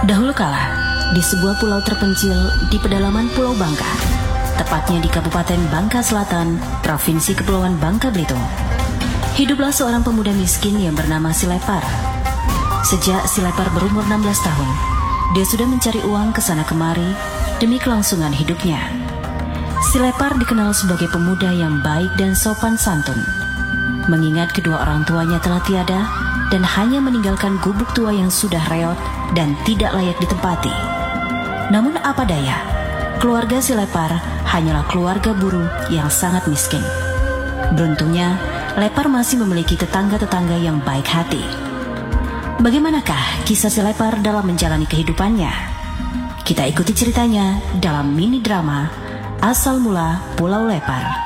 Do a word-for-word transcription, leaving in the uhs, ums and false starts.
Dahulu kala, di sebuah pulau terpencil di pedalaman Pulau Bangka, tepatnya di Kabupaten Bangka Selatan, Provinsi Kepulauan Bangka Belitung, hiduplah seorang pemuda miskin yang bernama Silepar. Sejak Silepar berumur enam belas tahun, dia sudah mencari uang ke sana kemari demi kelangsungan hidupnya. Silepar dikenal sebagai pemuda yang baik dan sopan santun, mengingat kedua orang tuanya telah tiada dan hanya meninggalkan gubuk tua yang sudah reot dan tidak layak ditempati. Namun apa daya, keluarga Silepar hanyalah keluarga buruh yang sangat miskin. Beruntungnya, Lepar masih memiliki tetangga-tetangga yang baik hati. Bagaimanakah kisah Silepar dalam menjalani kehidupannya? Kita ikuti ceritanya dalam mini drama Asal Mula Pulau Lepar.